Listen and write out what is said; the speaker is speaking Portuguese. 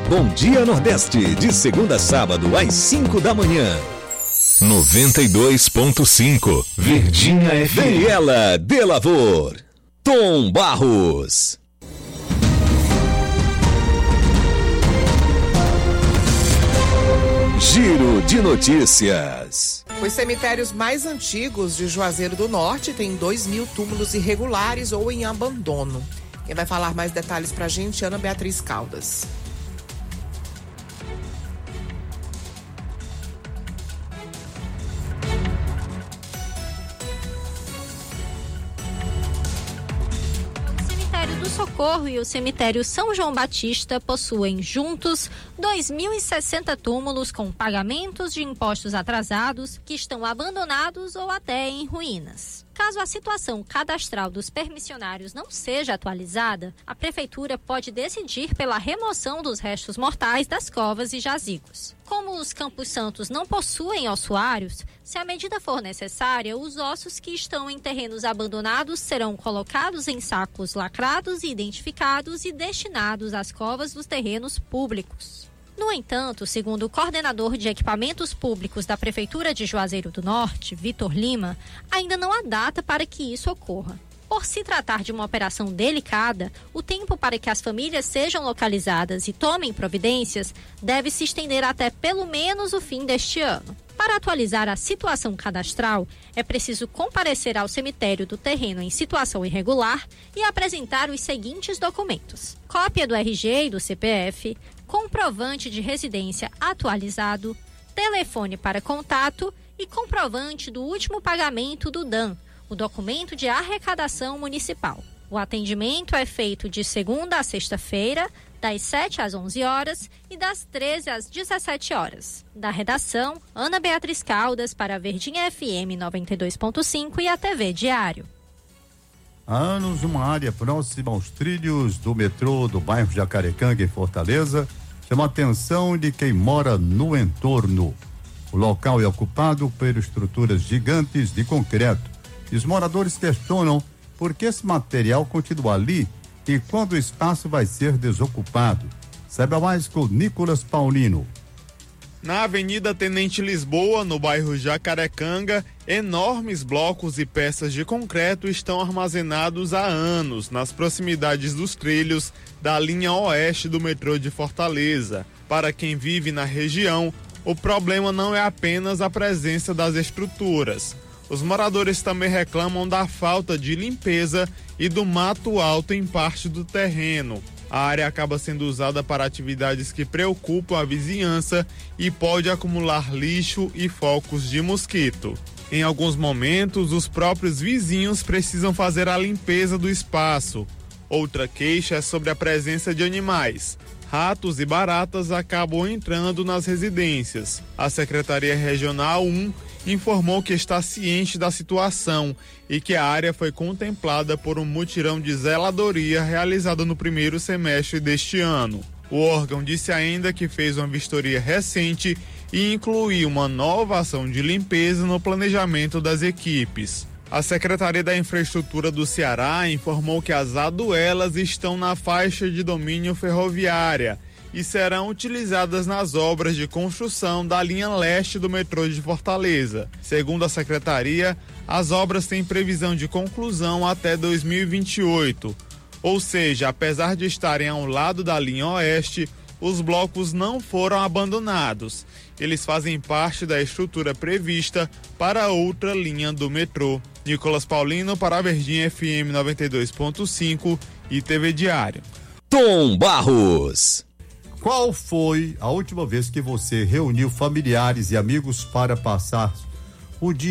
Bom Dia Nordeste, de segunda a sábado, às 5 da manhã. 92.5 Verdinha FM. Daniela de Lavor. Tom Barros. Giro de notícias. Os cemitérios mais antigos de Juazeiro do Norte têm 2.000 túmulos irregulares ou em abandono. Quem vai falar mais detalhes pra gente é Ana Beatriz Caldas. Do Socorro e o cemitério São João Batista possuem juntos 2.060 túmulos com pagamentos de impostos atrasados que estão abandonados ou até em ruínas. Caso a situação cadastral dos permissionários não seja atualizada, a prefeitura pode decidir pela remoção dos restos mortais das covas e jazigos. Como os Campos Santos não possuem ossuários, se a medida for necessária, os ossos que estão em terrenos abandonados serão colocados em sacos lacrados e identificados e destinados às covas dos terrenos públicos. No entanto, segundo o coordenador de equipamentos públicos da Prefeitura de Juazeiro do Norte, Vitor Lima, ainda não há data para que isso ocorra. Por se tratar de uma operação delicada, o tempo para que as famílias sejam localizadas e tomem providências deve se estender até pelo menos o fim deste ano. Para atualizar a situação cadastral, é preciso comparecer ao cemitério do terreno em situação irregular e apresentar os seguintes documentos: cópia do RG e do CPF, comprovante de residência atualizado, telefone para contato e comprovante do último pagamento do DAN, o documento de arrecadação municipal. O atendimento é feito de segunda a sexta-feira, das 7 às 11 horas e das 13 às 17 horas. Da redação, Ana Beatriz Caldas para a Verdinha FM 92.5 e a TV Diário. Há anos, uma área próxima aos trilhos do metrô do bairro Jacarecanga, em Fortaleza, chama a atenção de quem mora no entorno. O local é ocupado por estruturas gigantes de concreto e os moradores questionam por que esse material continua ali e quando o espaço vai ser desocupado. Saiba mais com Nicolas Paulino. Na Avenida Tenente Lisboa, no bairro Jacarecanga, enormes blocos e peças de concreto estão armazenados há anos nas proximidades dos trilhos da linha oeste do metrô de Fortaleza. Para quem vive na região, o problema não é apenas a presença das estruturas. Os moradores também reclamam da falta de limpeza e do mato alto em parte do terreno. A área acaba sendo usada para atividades que preocupam a vizinhança e pode acumular lixo e focos de mosquito. Em alguns momentos, os próprios vizinhos precisam fazer a limpeza do espaço. Outra queixa é sobre a presença de animais. Ratos e baratas acabam entrando nas residências. A Secretaria Regional 1 informou que está ciente da situação e que a área foi contemplada por um mutirão de zeladoria realizado no primeiro semestre deste ano. O órgão disse ainda que fez uma vistoria recente e incluiu uma nova ação de limpeza no planejamento das equipes. A Secretaria da Infraestrutura do Ceará informou que as aduelas estão na faixa de domínio ferroviária e serão utilizadas nas obras de construção da linha leste do metrô de Fortaleza. Segundo a secretaria, as obras têm previsão de conclusão até 2028. Ou seja, apesar de estarem ao lado da linha oeste, os blocos não foram abandonados. Eles fazem parte da estrutura prevista para outra linha do metrô. Nicolas Paulino para a Verdinha FM 92.5 e TV Diário. Tom Barros. Qual foi a última vez que você reuniu familiares e amigos para passar o dia